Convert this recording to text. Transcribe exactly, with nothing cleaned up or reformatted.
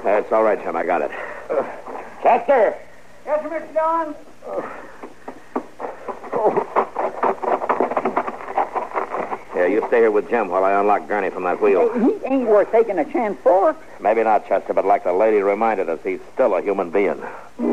That's all right, Jim. I got it. Uh, Chester! Yes, sir, Mister John? Oh. Oh. Yeah, you stay here with Jim while I unlock Gurney from that wheel. Hey, he ain't worth taking a chance for. Maybe not, Chester, but like the lady reminded us, he's still a human being.